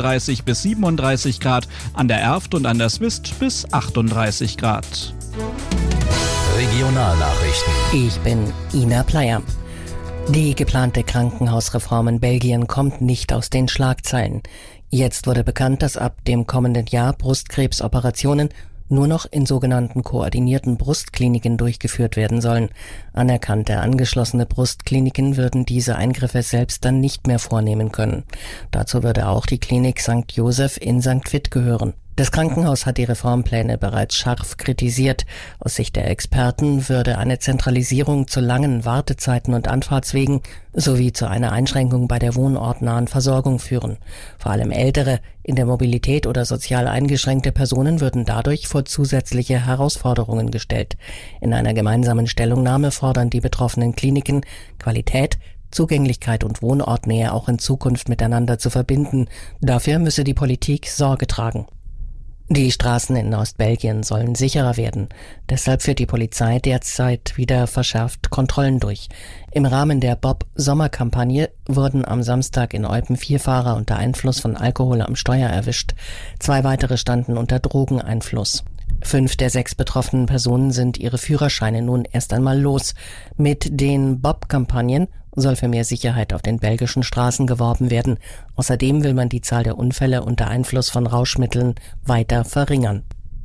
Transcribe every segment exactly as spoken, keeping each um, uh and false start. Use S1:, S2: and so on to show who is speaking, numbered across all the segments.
S1: sechsunddreißig bis siebenunddreißig Grad, an der Erft und an der Swist bis achtunddreißig Grad.
S2: Regionalnachrichten.
S3: Ich bin Ina Pleyer. Die geplante Krankenhausreform in Belgien kommt nicht aus den Schlagzeilen. Jetzt wurde bekannt, dass ab dem kommenden Jahr Brustkrebsoperationen nur noch in sogenannten koordinierten Brustkliniken durchgeführt werden sollen. Anerkannte angeschlossene Brustkliniken würden diese Eingriffe selbst dann nicht mehr vornehmen können. Dazu würde auch die Klinik Sankt Joseph in Sankt Vith gehören. Das Krankenhaus hat die Reformpläne bereits scharf kritisiert. Aus Sicht der Experten würde eine Zentralisierung zu langen Wartezeiten und Anfahrtswegen sowie zu einer Einschränkung bei der wohnortnahen Versorgung führen. Vor allem ältere, in der Mobilität oder sozial eingeschränkte Personen würden dadurch vor zusätzliche Herausforderungen gestellt. In einer gemeinsamen Stellungnahme fordern die betroffenen Kliniken, Qualität, Zugänglichkeit und Wohnortnähe auch in Zukunft miteinander zu verbinden. Dafür müsse die Politik Sorge tragen. Die Straßen in Ostbelgien sollen sicherer werden. Deshalb führt die Polizei derzeit wieder verschärft Kontrollen durch. Im Rahmen der Bob-Sommerkampagne wurden am Samstag in Eupen vier Fahrer unter Einfluss von Alkohol am Steuer erwischt. Zwei weitere standen unter Drogeneinfluss. Fünf der sechs betroffenen Personen sind ihre Führerscheine nun erst einmal los. Mit den Bob-Kampagnen soll für mehr Sicherheit auf den belgischen Straßen geworben werden. Außerdem will man die Zahl der Unfälle unter Einfluss von Rauschmitteln weiter verringern.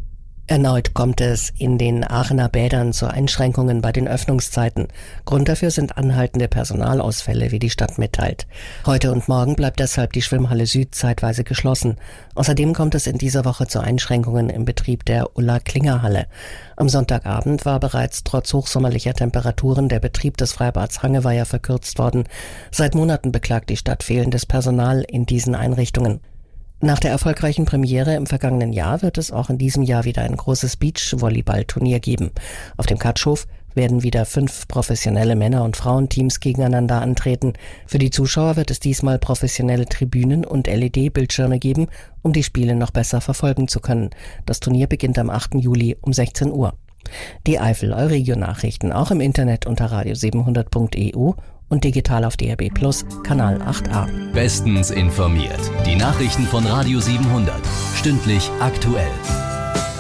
S3: Erneut kommt es in den Aachener Bädern zu Einschränkungen bei den Öffnungszeiten. Grund dafür sind anhaltende Personalausfälle, wie die Stadt mitteilt. Heute und morgen bleibt deshalb die Schwimmhalle Süd zeitweise geschlossen. Außerdem kommt es in dieser Woche zu Einschränkungen im Betrieb der Ulla-Klinger-Halle. Am Sonntagabend war bereits trotz hochsommerlicher Temperaturen der Betrieb des Freibads Hangeweiher verkürzt worden. Seit Monaten beklagt die Stadt fehlendes Personal in diesen Einrichtungen. Nach der erfolgreichen Premiere im vergangenen Jahr wird es auch in diesem Jahr wieder ein großes Beachvolleyball-Turnier geben. Auf dem Katschhof werden wieder fünf professionelle Männer- und Frauenteams gegeneinander antreten. Für die Zuschauer wird es diesmal professionelle Tribünen und L E D-Bildschirme geben, um die Spiele noch besser verfolgen zu können. Das Turnier beginnt am achten Juli um sechzehn Uhr. Die Eifel Euregio-Nachrichten auch im Internet unter radio siebenhundert punkt e u und digital auf D R B Plus, Kanal acht a.
S2: Bestens informiert. Die Nachrichten von Radio siebenhundert. Stündlich aktuell.